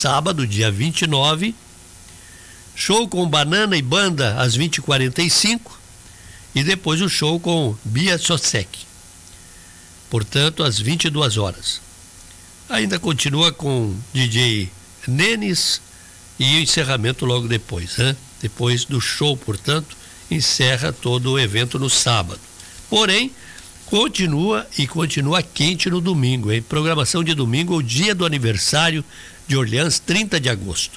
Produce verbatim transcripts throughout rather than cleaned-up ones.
sábado, dia vinte e nove, show com Banana e Banda às vinte e quarenta e cinco e depois o show com Bia Sosek, portanto às vinte e duas horas. Ainda continua com D J Nenes e o encerramento logo depois, né? Depois do show, portanto, encerra todo o evento no sábado. Porém, continua e continua quente no domingo, hein? Programação de domingo, o dia do aniversário de Orleans, trinta de agosto.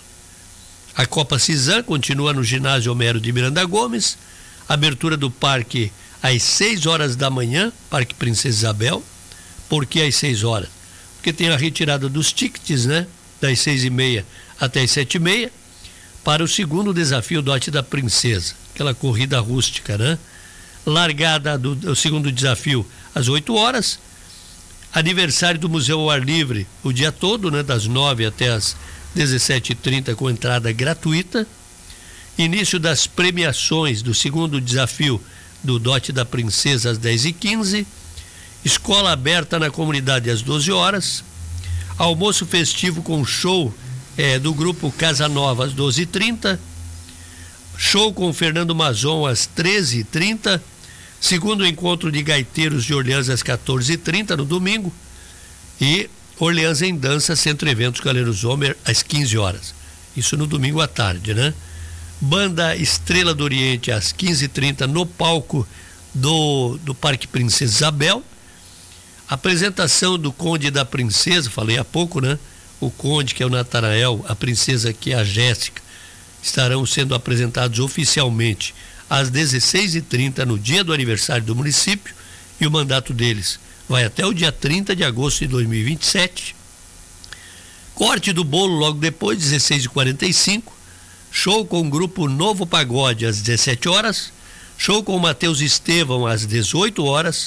A Copa Cisã continua no ginásio Homero de Miranda Gomes, abertura do parque às seis horas da manhã, Parque Princesa Isabel. Por que às seis horas? Porque tem a retirada dos tickets, né? Das seis e meia até as sete e meia, para o segundo desafio Dote da Princesa, aquela corrida rústica, né? Largada do, do segundo desafio às oito horas, aniversário do Museu ao Ar Livre o dia todo, né? Das nove até as dezessete e trinta com entrada gratuita, início das premiações do segundo desafio do Dote da Princesa às dez e quinze, escola aberta na comunidade às doze horas, almoço festivo com show é, do grupo Casa Nova às doze e trinta, show com Fernando Mazon às treze e trinta, segundo encontro de gaiteiros de Orleans às quatorze e trinta no domingo, e Orleans em Dança, Centro Eventos Galeno Zomer às quinze horas. Isso no domingo à tarde, né? Banda Estrela do Oriente às quinze e trinta no palco do, do Parque Princesa Isabel. Apresentação do Conde e da Princesa, falei há pouco, né? O Conde, que é o Natanael, a Princesa, que é a Jéssica, estarão sendo apresentados oficialmente às dezesseis e trinta no dia do aniversário do município, e o mandato deles vai até o dia trinta de agosto de dois mil e vinte e sete. Corte do bolo logo depois, dezesseis e quarenta e cinco. Show com o grupo Novo Pagode às dezessete horas. Show com o Matheus Estevão às dezoito horas.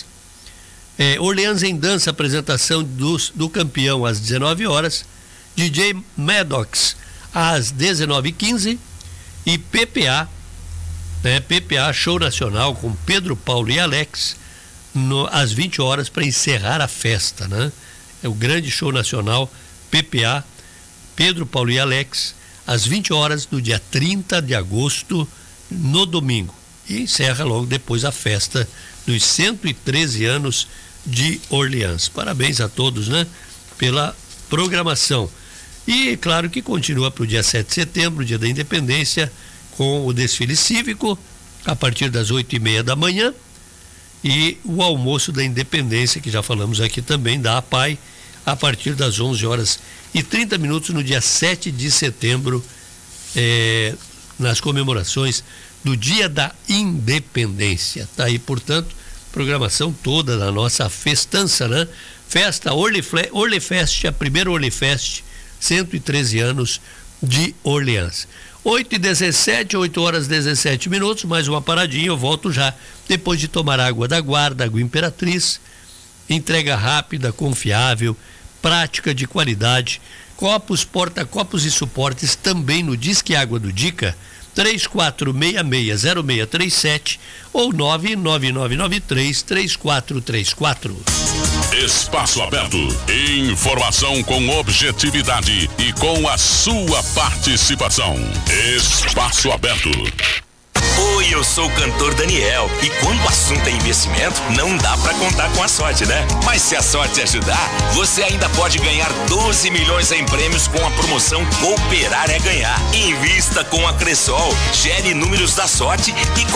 É, Orleans em Dança, apresentação do, do campeão às dezenove horas. D J Maddox às dezenove e quinze. E P P A, né, P P A Show Nacional com Pedro, Paulo e Alex no, às vinte horas para encerrar a festa, né? É o grande show nacional P P A, Pedro, Paulo e Alex, às vinte horas do dia trinta de agosto, no domingo. E encerra logo depois a festa dos cento e treze anos de Orleans. Parabéns a todos, né? Pela programação. E claro que continua para o dia sete de setembro, dia da Independência, com o desfile cívico, a partir das oito e meia da manhã, e o almoço da Independência, que já falamos aqui também, da A P A I, a partir das onze horas e trinta minutos no dia sete de setembro, eh, nas comemorações do Dia da Independência. Tá aí, portanto, programação toda da nossa festança, né? Festa Orlefle, Orlefest, a primeira Orlefest, cento e treze anos de Orleans. oito e dezessete, oito horas e dezessete minutos, mais uma paradinha, eu volto já, depois de tomar água da Guarda, água Imperatriz, entrega rápida, confiável, prática, de qualidade, copos, porta-copos e suportes também no Disque Água do Dica, três quatro seis seis zero seis três sete ou nove nove nove nove três três quatro três quatro. Espaço Aberto. Informação com objetividade e com a sua participação. Espaço Aberto. Oi, eu sou o cantor Daniel e quando o assunto é investimento, não dá pra contar com a sorte, né? Mas se a sorte ajudar, você ainda pode ganhar doze milhões em prêmios com a promoção Cooperar é Ganhar. Invista com a Cressol, gere números da sorte e